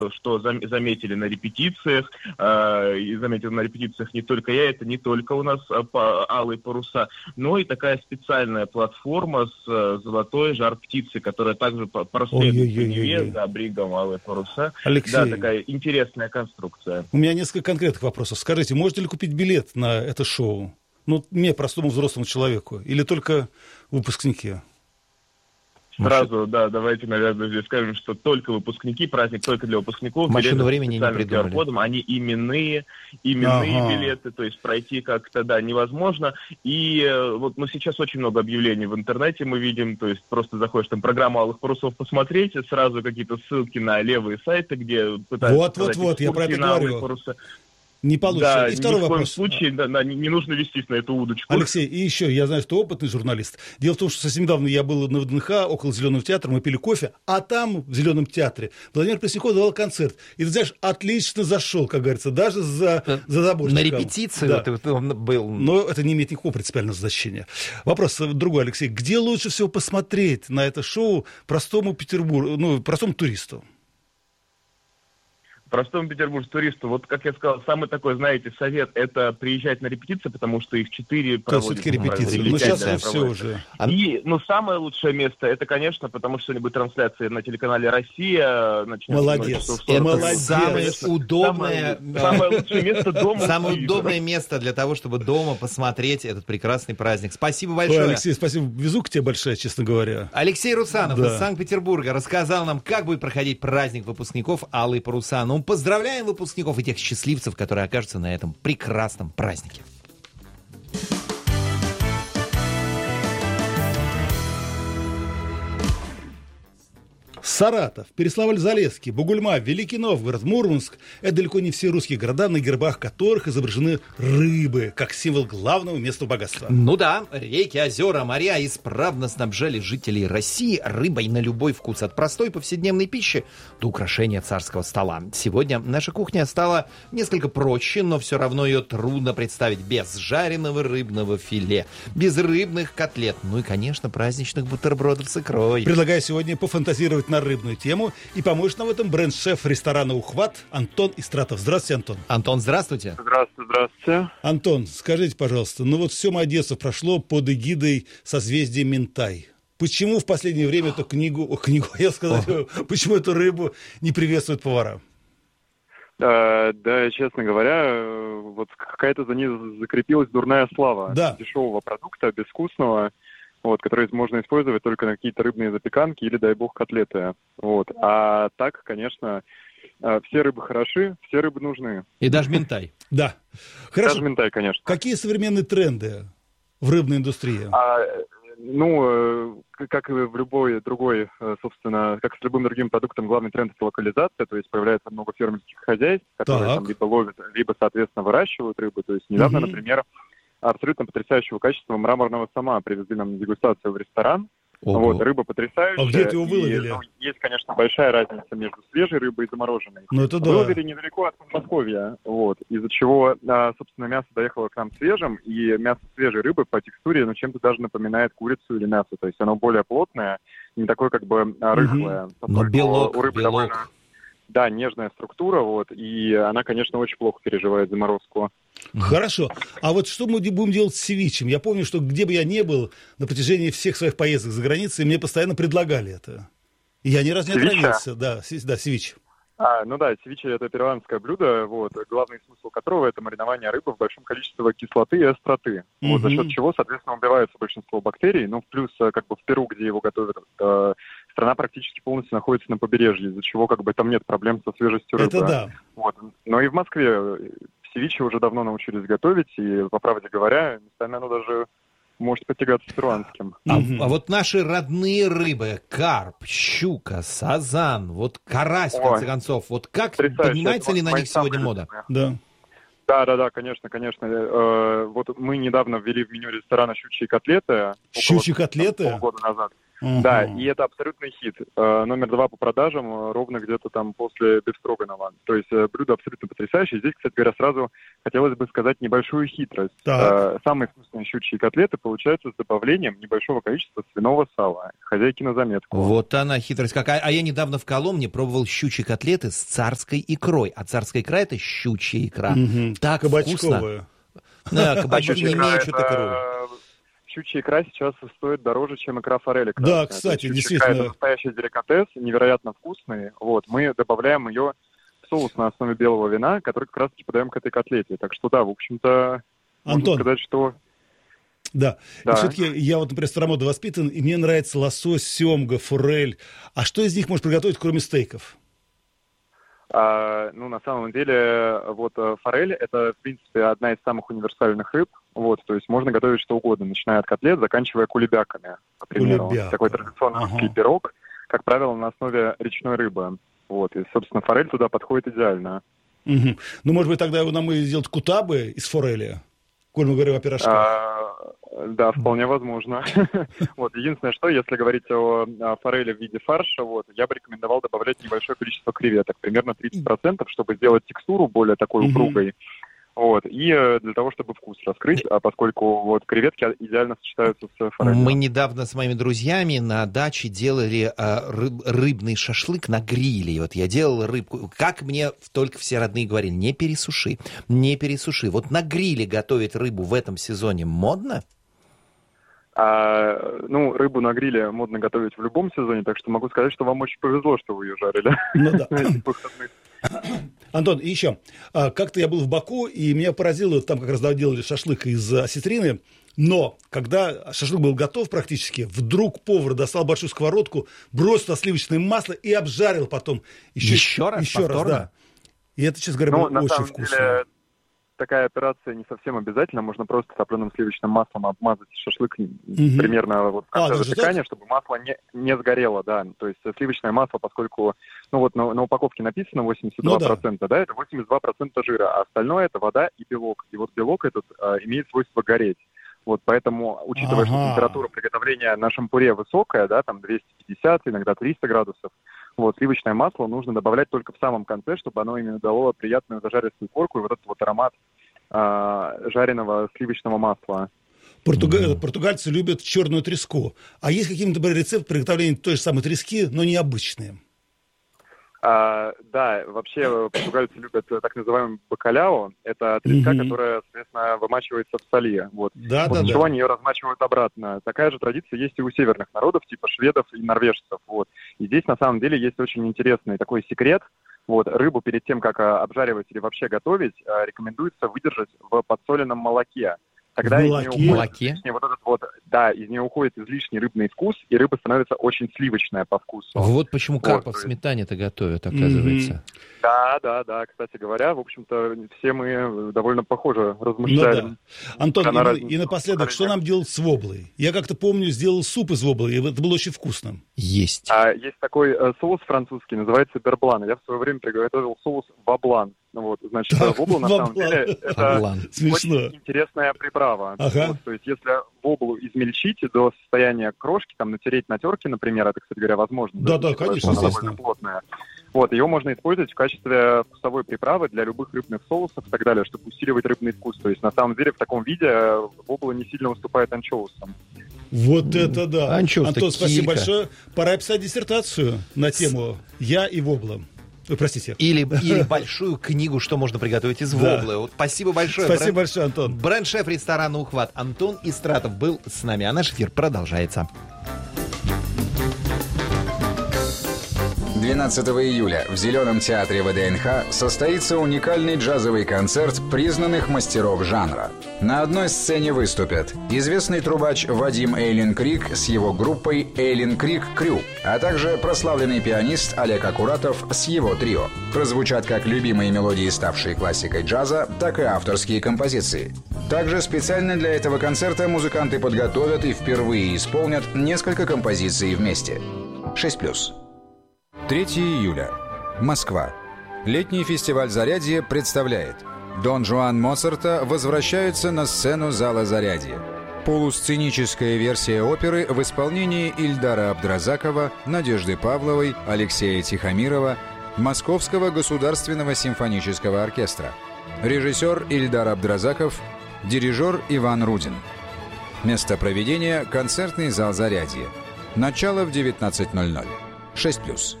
что заметили на репетициях, и заметил на репетициях не только я, это не только у нас «Алые паруса», но и такая специальная платформа с золотой жар-птицей, которая также проследует по Неве за бригом «Алые паруса». Алексей, да, такая интересная конструкция. У меня несколько конкретных вопросов. Скажите, можете ли купить билет на это шоу? Ну, мне, простому взрослому человеку, или только выпускники? Сразу, да, давайте, наверное, здесь скажем, что только выпускники, праздник только для выпускников. Машину времени не придумали. QR-кодом, они именные билеты, то есть пройти как-то, да, невозможно. И вот, ну, сейчас очень много объявлений в интернете мы видим, то есть просто заходишь там программу «Алых парусов» посмотреть, и сразу какие-то ссылки на левые сайты, где пытаются... Вот, я про это говорю. Не получится. Да, и второй ни в коем вопрос. случае не нужно вестись на эту удочку. Алексей, и еще, я знаю, что опытный журналист. Дело в том, что совсем недавно я был на ВДНХ, около Зеленого театра, мы пили кофе, а там, в Зеленом театре, Владимир Пресняков давал концерт. И ты знаешь, отлично зашел, как говорится, даже за заборчиком. На репетиции да. он был. Но это не имеет никакого принципиального значения. Вопрос другой, Алексей. Где лучше всего посмотреть на это шоу простому простому туристу? Простому петербургскому туристу, вот как я сказал, самый такой, знаете, совет — это приезжать на репетиции, потому что их 4 проводят. Все-таки репетиции. Ну, сейчас все уже. И, самое лучшее место — это, конечно, потому что сегодня будет трансляция на телеканале «Россия». Молодец. Самое удобное... Самое лучшее место дома. Самое удобное место для того, чтобы дома посмотреть этот прекрасный праздник. Спасибо большое. Алексей, спасибо. Везуха тебе большая, честно говоря. Алексей Русанов из Санкт-Петербурга рассказал нам, как будет проходить праздник выпускников «Алые паруса». Ну, поздравляем выпускников и тех счастливцев, которые окажутся на этом прекрасном празднике. Саратов, Переславль-Залесский, Бугульма, Великий Новгород, Мурманск – это далеко не все русские города, на гербах которых изображены рыбы, как символ главного местного богатства. Ну да, реки, озера, моря исправно снабжали жителей России рыбой на любой вкус, от простой повседневной пищи до украшения царского стола. Сегодня наша кухня стала несколько проще, но все равно ее трудно представить без жареного рыбного филе, без рыбных котлет, ну и, конечно, праздничных бутербродов с икрой. Предлагаю сегодня пофантазировать на рыбную тему, и поможет нам в этом бренд-шеф ресторана «Ухват» Антон Истратов. Здравствуйте, Антон. Антон, здравствуйте. Здравствуйте. Антон, скажите, пожалуйста, все мое детство прошло под эгидой созвездия Минтай. Почему в последнее время эту почему эту рыбу не приветствуют повара? Да, честно говоря, вот какая-то за ней закрепилась дурная слава дешевого продукта, безвкусного, который можно использовать только на какие-то рыбные запеканки или, дай бог, котлеты. А так, конечно, все рыбы хороши, все рыбы нужны. И даже минтай. Да. Хорошо. Даже минтай, конечно. Какие современные тренды в рыбной индустрии? Как и в любой другой, собственно, как с любым другим продуктом, главный тренд — это локализация, то есть появляется много фермерских хозяйств, которые там либо ловят, либо, соответственно, выращивают рыбу. То есть недавно, например, абсолютно потрясающего качества мраморного сома привезли нам на дегустацию в ресторан. Рыба потрясающая. А где ты его выловили? Есть, конечно, большая разница между свежей рыбой и замороженной. Выловили недалеко от Подмосковья, из-за чего, собственно, мясо доехало к нам свежим, и мясо свежей рыбы по текстуре, чем-то даже напоминает курицу или мясо. То есть оно более плотное, не такое рыхлое. Но белок, у рыбы довольно, нежная структура, и она, конечно, очень плохо переживает заморозку. Хорошо. А что мы будем делать с севичем? Я помню, что где бы я ни был, на протяжении всех своих поездок за границей, мне постоянно предлагали это. И я ни разу не отравился. Да, севич. Севиче — это перуанское блюдо, главный смысл которого — это маринование рыбы в большом количестве кислоты и остроты, за счет чего, соответственно, убивается большинство бактерий, плюс, в Перу, где его готовят, страна практически полностью находится на побережье, из-за чего, там нет проблем со свежестью рыбы. Это да. Но и в Москве севиче уже давно научились готовить, и, по правде говоря, местами оно даже может потягаться с перуанским. А наши родные рыбы, карп, щука, сазан, карась, в конце концов, как поднимается ли на них сегодня мода? Да. Да, конечно. Мы недавно ввели в меню ресторана щучьи котлеты. Щучьи котлеты? Полгода назад. Да, и это абсолютный хит. Номер 2 по продажам ровно где-то там после бефстроганова. То есть блюдо абсолютно потрясающее. Здесь, кстати говоря, сразу хотелось бы сказать небольшую хитрость. Самые вкусные щучьи котлеты получаются с добавлением небольшого количества свиного сала. Хозяйки на заметку. Вот она хитрость какая. А я недавно в Коломне пробовал щучьи котлеты с царской икрой. А царская икра — это щучья икра. Так вкусно. Да, кабачок не имеют икру. Щучья икра сейчас стоит дороже, чем икра форели. Да, кстати, действительно. Это настоящий деликатес, невероятно вкусный. Вот, мы добавляем ее в соус на основе белого вина, который как раз-таки подаем к этой котлете. Так что да, в общем-то, Антон, можно сказать, что... Да. И все-таки я вот, например, старомодно воспитан, и мне нравится лосось, семга, форель. А что из них можно приготовить, кроме стейков? На самом деле, вот форель — это, в принципе, одна из самых универсальных рыб. Вот, то есть можно готовить что угодно, начиная от котлет, заканчивая кулебяками, например. Такой традиционный русский пирог, как правило, на основе речной рыбы. Вот, и, собственно, форель туда подходит идеально. Ну, может быть, тогда нам и сделать кутабы из форели, коль мы говорим о пирожках. Да, вполне возможно. Вот, единственное, что, если говорить о форели в виде фарша, вот, я бы рекомендовал добавлять небольшое количество креветок, примерно 30%, чтобы сделать текстуру более такой упругой. Вот, и для того, чтобы вкус раскрыть, поскольку вот креветки идеально сочетаются с форелью. Мы недавно с моими друзьями на даче делали рыбный шашлык на гриле. И вот я делал рыбку. Как мне только все родные говорили, не пересуши, не пересуши. Вот на гриле готовить рыбу в этом сезоне модно? Рыбу на гриле модно готовить в любом сезоне, так что могу сказать, что вам очень повезло, что вы ее жарили. Ну да. Антон, и еще. Как-то я был в Баку, и меня поразило, там как раз делали шашлык из осетрины, но когда шашлык был готов практически, вдруг повар достал большую сковородку, бросил туда сливочное масло и обжарил потом. Еще раз, да. И это, честно говоря, было очень вкусно. Деле, такая операция не совсем обязательно, можно просто топленым сливочным маслом обмазать шашлык примерно вот в конце запекания, чтобы масло не сгорело, да. То есть сливочное масло, поскольку, на упаковке написано 82%, да, это 82% жира, а остальное это вода и белок. И вот белок этот имеет свойство гореть. Вот поэтому, учитывая, что температура приготовления на шампуре высокая, да, там 250, иногда 300 градусов, вот, сливочное масло нужно добавлять только в самом конце, чтобы оно именно дало приятную зажаристую корку и вот этот вот аромат жареного сливочного масла. Португальцы любят черную треску. А есть какие-нибудь, например, рецепты приготовления той же самой трески, но необычные? Да, вообще португальцы любят так называемый бакаляо. Это треска, которая, соответственно, вымачивается в соли. Вот. После чего они ее размачивают обратно. Такая же традиция есть и у северных народов, типа шведов и норвежцев. Вот. И здесь, на самом деле, есть очень интересный такой секрет. Вот, рыбу перед тем, как обжаривать или вообще готовить, рекомендуется выдержать в подсоленном молоке. Тогда из нее уходит излишний рыбный вкус, и рыба становится очень сливочная по вкусу. Вот почему карпа в сметане-то готовят, оказывается. Да, кстати говоря, в общем-то, все мы довольно похоже размышляем. Антон, и напоследок, что нам делать с воблой? Я как-то помню, сделал суп из воблы, и это было очень вкусно. Есть такой соус французский, называется берблан. Я в свое время приготовил соус ваблан. Вот, значит, вобла, на самом деле, это очень интересная приправа. Вот, то есть, если воблу измельчить до состояния крошки, там, натереть на терке, например, это, кстати говоря, возможно. Да, конечно, она довольно плотная. Вот, ее можно использовать в качестве вкусовой приправы для любых рыбных соусов и так далее, чтобы усиливать рыбный вкус. То есть, на самом деле, в таком виде вобла не сильно уступает анчоусам. Вот это да. Антон, спасибо большое. Пора писать диссертацию на тему «Я и вобла». Простите. Или большую книгу, что можно приготовить из воблы. Вот, спасибо большое. Спасибо большое, Антон. Бренд-шеф ресторана «Ухват» Антон Истратов был с нами, а наш эфир продолжается. 12 июля в Зеленом театре ВДНХ состоится уникальный джазовый концерт признанных мастеров жанра. На одной сцене выступят известный трубач Вадим Эйлин Крик с его группой Эйлин Крик Крю, а также прославленный пианист Олег Акуратов с его трио. Прозвучат как любимые мелодии, ставшие классикой джаза, так и авторские композиции. Также специально для этого концерта музыканты подготовят и впервые исполнят несколько композиций вместе. 6+. 3 июля. Москва. Летний фестиваль «Зарядье» представляет. Дон Жуан Моцарта возвращается на сцену зала «Зарядье». Полусценическая версия оперы в исполнении Ильдара Абдразакова, Надежды Павловой, Алексея Тихомирова, Московского государственного симфонического оркестра. Режиссер Ильдар Абдразаков, дирижер Иван Рудин. Место проведения – концертный зал «Зарядье». Начало в 19:00. 6+.